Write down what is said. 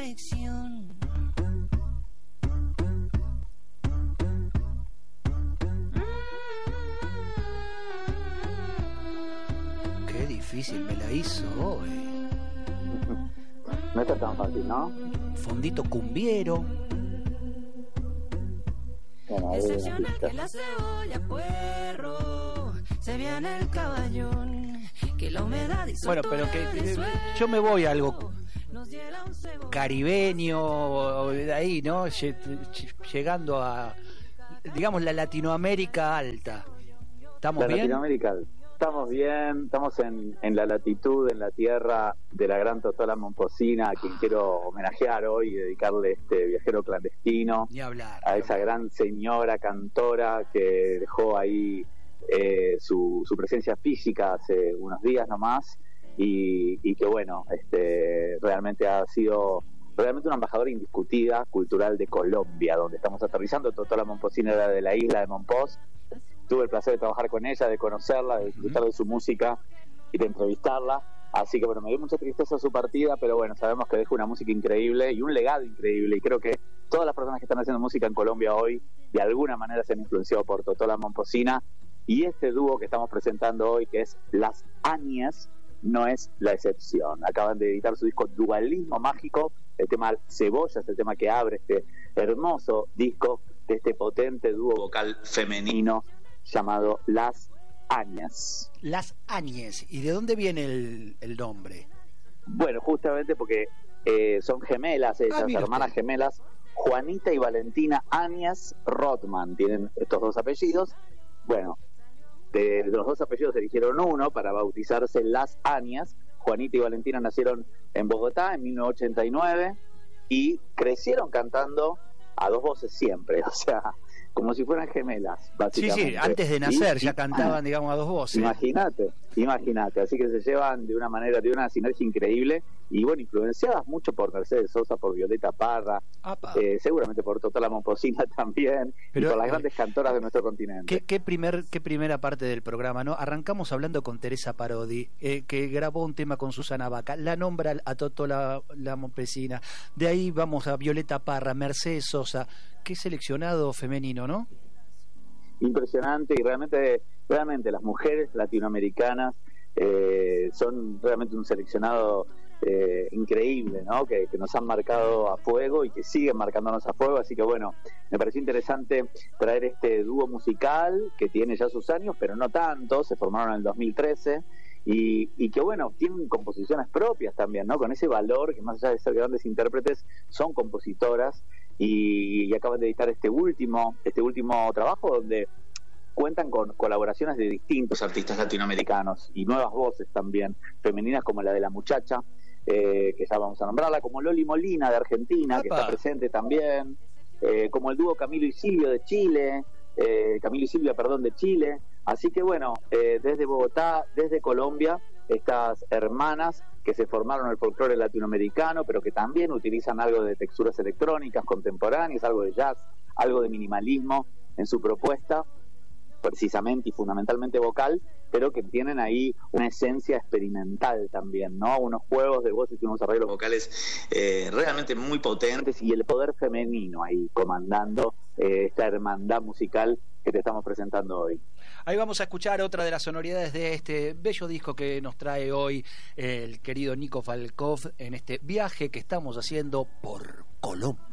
elección. Qué difícil me la hizo hoy. No está tan fácil, ¿no? Fondito cumbiero. Bueno, ahí Excepcional que la cebolla puerro, se viene el caballón, que la humedad y Bueno, pero que yo me voy a algo caribeño o de ahí, ¿no? Llegando a, digamos, la Latinoamérica alta. ¿Estamos bien? Latinoamérica, estamos bien, estamos en la latitud, en la tierra de la gran Totó La Momposina, a quien quiero homenajear hoy y dedicarle este viajero clandestino. Ni hablar. A esa gran señora cantora que dejó ahí su presencia física hace unos días nomás, y que bueno, realmente ha sido una embajadora indiscutida cultural de Colombia, donde estamos aterrizando. Totó La Momposina era de la isla de Mompox. Tuve el placer de trabajar con ella, de conocerla, de disfrutar de su música y de entrevistarla. Así que bueno, me dio mucha tristeza su partida, pero bueno, sabemos que deja una música increíble y un legado increíble, y creo que todas las personas que están haciendo música en Colombia hoy de alguna manera se han influenciado por Totó La Momposina, y este dúo que estamos presentando hoy, que es Las Áñez, no es la excepción. Acaban de editar su disco Dualismo Mágico. El tema Cebolla es el tema que abre este hermoso disco de este potente dúo vocal femenino llamado Las Áñez. Las Áñez. ¿Y de dónde viene el nombre? Bueno, justamente porque son gemelas, ellas, hermanas gemelas, Juanita y Valentina Áñez Rothman, tienen estos dos apellidos. Bueno, de los dos apellidos eligieron uno para bautizarse Las Áñez. Juanita y Valentina nacieron en Bogotá en 1989 y crecieron cantando a dos voces siempre, o sea, como si fueran gemelas, básicamente. Sí, antes de nacer ya cantaban, digamos, a dos voces. Imagínate, así que se llevan de una manera, de una sinergia increíble, y bueno, influenciadas mucho por Mercedes Sosa, por Violeta Parra, seguramente por Totó La Momposina también, pero, y por las grandes cantoras de nuestro continente. ¿Qué primera parte del programa, ¿no? Arrancamos hablando con Teresa Parodi, que grabó un tema con Susana Baca, la nombra a Totó La Momposina, de ahí vamos a Violeta Parra, Mercedes Sosa. Qué seleccionado femenino, ¿no? Impresionante, y realmente las mujeres latinoamericanas son realmente un seleccionado increíble, ¿no? Que nos han marcado a fuego y que siguen marcándonos a fuego. Así que bueno, me pareció interesante traer este dúo musical que tiene ya sus años, pero no tanto. Se formaron en el 2013 y que bueno, tienen composiciones propias también, ¿no? Con ese valor que más allá de ser grandes intérpretes son compositoras, y acaban de editar este último trabajo donde cuentan con colaboraciones de distintos artistas latinoamericanos y nuevas voces también femeninas, como la de La Muchacha, que ya vamos a nombrarla, como Loli Molina de Argentina, que está presente también, como el dúo Camilo y Silvia de Chile, de Chile. Así que bueno, desde Bogotá, desde Colombia, estas hermanas que se formaron en el folclore latinoamericano, pero que también utilizan algo de texturas electrónicas contemporáneas, algo de jazz, algo de minimalismo en su propuesta, precisamente y fundamentalmente vocal, pero que tienen ahí una esencia experimental también, ¿no? Unos juegos de voces y unos arreglos vocales realmente muy potentes, y el poder femenino ahí comandando esta hermandad musical que te estamos presentando hoy. Ahí vamos a escuchar otra de las sonoridades de este bello disco que nos trae hoy el querido Nico Falkov en este viaje que estamos haciendo por Colombia.